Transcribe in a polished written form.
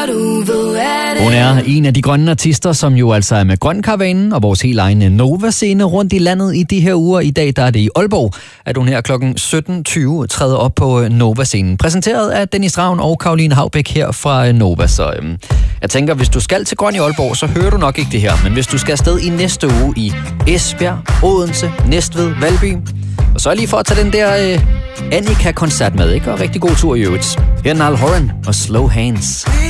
Hun er en af de grønne artister, som jo altså er med Grøn Karavanen og vores helt egen Nova-scene rundt i landet i de her uger. I dag der er det i Aalborg, at hun her kl. 17.20 træder op på Nova-scenen. Præsenteret af Dennis Ravn og Caroline Haubæk her fra Nova. Så jeg tænker, hvis du skal til Grøn i Aalborg, så hører du nok ikke det her. Men hvis du skal afsted i næste uge i Esbjerg, Odense, Næstved, Valby, og så lige for at tage den der Annika-koncert med, ikke? Og rigtig god tur i øvrigt. Her er Niall Horan og Slow Hands.